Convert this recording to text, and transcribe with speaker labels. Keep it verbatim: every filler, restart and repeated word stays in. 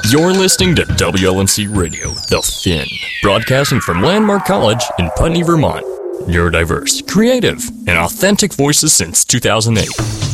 Speaker 1: You're listening to W L N C Radio, The Fin, broadcasting from Landmark College in Putney, Vermont. Neurodiverse, creative, and authentic voices since two thousand eight.